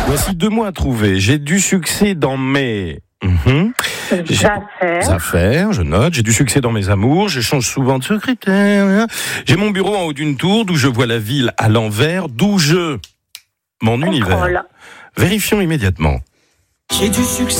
Voici 2 mots à trouver. J'ai du succès dans mes... Affaires, je note. J'ai du succès dans mes amours. Je change souvent de secrétaire. J'ai mon bureau en haut d'une tour d'où je vois la ville à l'envers, d'où je... Mon univers. Vérifions immédiatement. J'ai du succès.